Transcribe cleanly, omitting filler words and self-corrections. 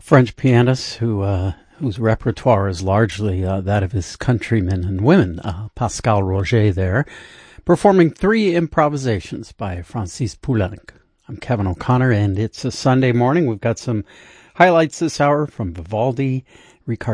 French pianist whose repertoire is largely that of his countrymen and women. Pascal Roger there, performing three improvisations by Francis Poulenc. I'm Kevin O'Connor, and it's a Sunday morning. We've got some highlights this hour from Vivaldi, Richard